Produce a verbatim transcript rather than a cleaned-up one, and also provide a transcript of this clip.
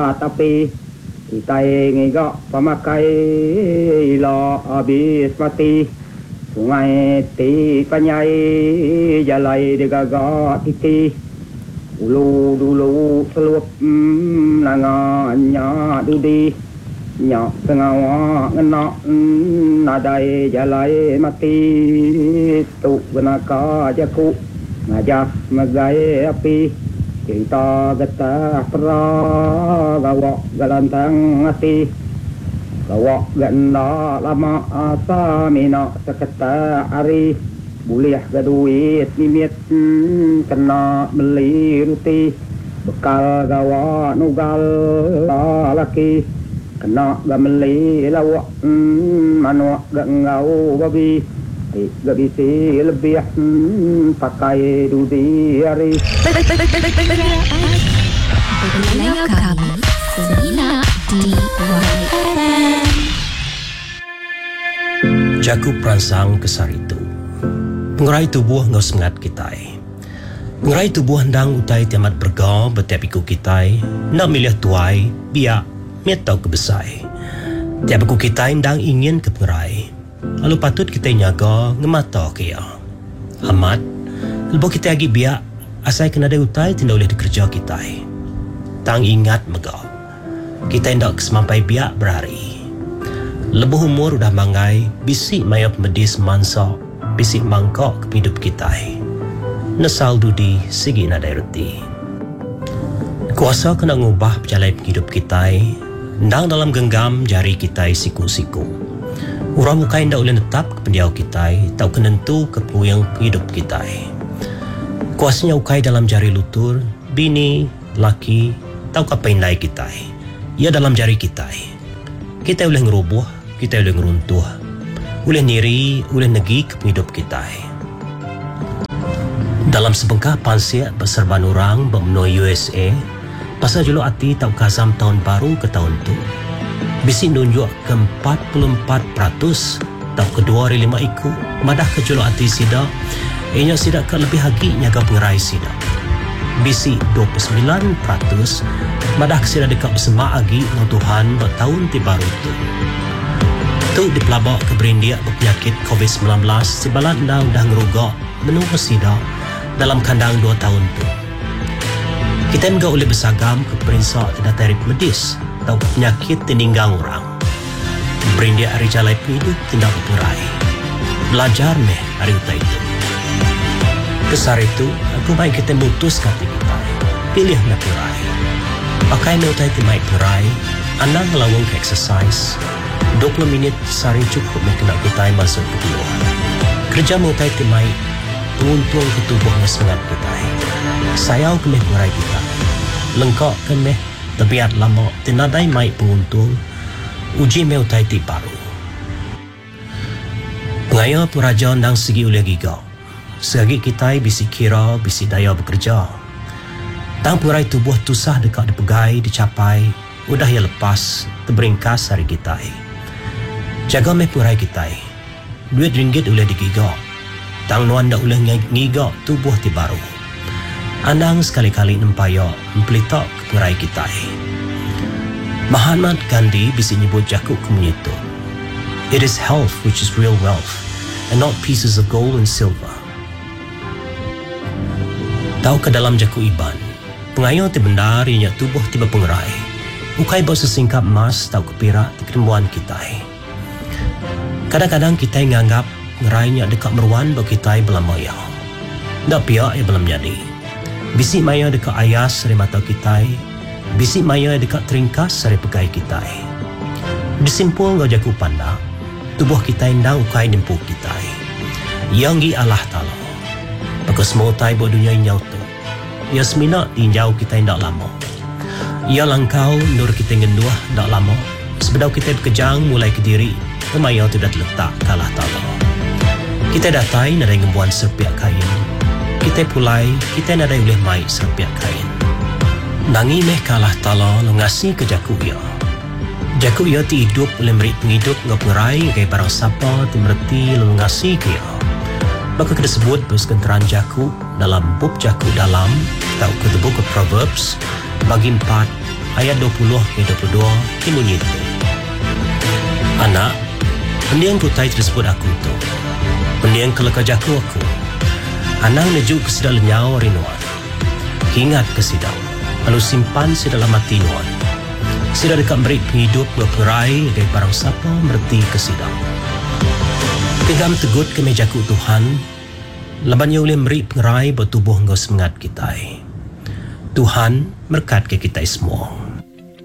tapi kita ngigak pamakai lo habis mati sungai ti panyai jalai degaga titi ulu dulu selup mm, nangannya dudi nyak sengawa ngenak mm, nadai jalai mati tu benaka jaku ngajak magai api kita getah pera gawak galantang hati gawak ganda lama asa mina seketa hari boleh gaduit nimit hmm, kena beli ruti bekal gawak nugal laki kena gameli lawak hmm, manuak gangau babi gak bisa lebih hmm, pakai dudi hari. Dengar kami Serina di Y F M. Jaku perangsang kesar itu pengerai tubuh ngau sengat kitai pengerai tubuh hendang utai tiamat bergau betiap iku kitai nak milih tuai biak miat tau kebesai tiap iku kitai hendang ingin ke pengerai lalu patut kita nyaga ngemata kaya amat lepas kita lagi biak asai kena ada utai tidak boleh dikerja kita tang ingat mega kita hendak kesemampai biak berhari lebuh umur udah mangai bisik maya medis mansa bisik mangkok ke hidup kita nesal dudi segi nadai reti kuasa kena ngubah berjalan hidup kita ndang dalam genggam jari kita siku-siku orang muka yang tak boleh tetap ke pendiau kita tak kenentu ke puyang hidup kita kuasanya ukai dalam jari lutur bini, laki tahu apa yang naik kita ia dalam jari kita kita boleh ngerubuh kita boleh ngeruntuh boleh niri, boleh negi ke hidup kita dalam sebengkah pansiak berserban orang bermenua U S A pasal julu hati tahu kazam tahun baru ke tahun tu bisi nunjuk ke empat puluh empat peratus tahun kedua dari lima iku madah ke julu hati sida ianya sida ke lebih hagi nyaga pengerai sida bisi dua puluh sembilan peratus madah ke sida dekat bersemak lagi dengan Tuhan bertahun ti baru tu tu dipelabak ke berindiak berpenyakit covid sembilan belas si balat dah dah ngerugak menunggu sida dalam kandang dua tahun tu kita enggak boleh bersagam ke perinsak tidak tarif medis atau penyakit tininggang orang berindiak hari jalai hidup tindak berperai belajar meh hari utai itu besar itu aku baik kita mutus kata kita pilih nak perai pakai utai timai perai anda ngelawang ke exercise dua puluh minit sehari cukup nak kita masuk ke dua kerja utai timai untung ke tubuhnya semangat kita sayau ke meh perai kita lengkap ke meh tabiat lama tinadai mai penguntung uji meh utai ti baru pengaya puraja ndang segi oleh giga segi kita bisi kira bisi daya bekerja tang purai tubuh tusah dekat dipegai dicapai udah ya lepas terberingkas hari kita jaga meh purai kita duit ringgit oleh digiga tang nuan dak oleh ngiga tubuh ti baru andang sekali-kali nempaya mempelitak keperai kita Mahatma Gandhi bisa nyebut jakuk kemunyitu it is health which is real wealth and not pieces of gold and silver tahu ke dalam jakuk iban pengayau ti bendar ianya tubuh tiba pengerai ukai bawa sesingkap emas tahu ke perak di kerembuan kita kadang-kadang kita nganggap ngerainya dekat meruan bagi kita belamaya tak pihak ia belum jadi bisik maya dekat ayas dari mata kita bisik maya dekat teringkas dari pegai kita disimpul ngau jaku pandang tubuh kita indang ukai nimpu kita yang gi Allah Ta'ala maka semua tai buat dunia inyau tu ia semina tinjau kita indak lama ia langkau nur kita ngenduah tak lama sebedau kita berkejang mulai ke diri kemaya tu dah terletak ke Allah Ta'ala kita datai nadai ngembuan serpiak kain kita pulai kita nadai boleh mai serpiak kain nangi meh kalah tala lo ngasih ke jaku ia jaku ia ti hidup boleh merik penghidup ngau pengerai kaya barang sapa ti mereti lo ngasih ke ia maka kita sebut bersekenteran jaku dalam bub jaku dalam atau ke the book of Proverbs bagi empat ayat dua puluh ke dua puluh dua bunyi itu. Anak, pendiang kutai tersebut aku tu. Pendiang kelekajaku aku. Anang neju ke sidang lenyau rinuan. Ingat ke sidang. Lalu simpan si dalam hati nuan. Sida dekat beri penghidup berperai dari barang siapa merti ke sidang. Pegam tegut ke mejaku Tuhan. Labannya oleh beri pengerai bertubuh engkau semangat kita. Tuhan berkat ke kita semua.